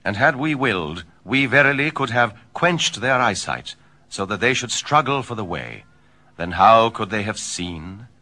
And had we willed, we verily could have quenched their eyesight, so that they should struggle for the way. Then how could they have seen?